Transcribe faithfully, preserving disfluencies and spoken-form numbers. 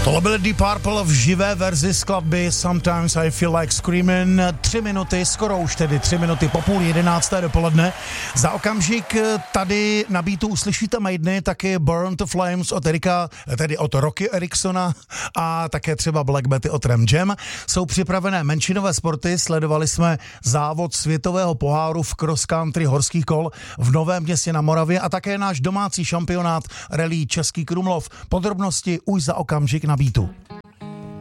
Tohle byl Deep Purple v živé verzi skladby Sometimes I Feel Like Screaming. Tři minuty, skoro už tedy tři minuty po půl jedenácté dopoledne. Za okamžik tady na beatu uslyšíte Maideny, taky Burn to Flames od Erika, tedy od Rocky Ericksona a také třeba Black Betty od Ram Jam. Jsou připravené menšinové sporty, sledovali jsme závod světového poháru v cross country horských kol v Novém Městě na Moravě a také náš domácí šampionát rally Český Krumlov. Podrobnosti už za okamžik na beatu.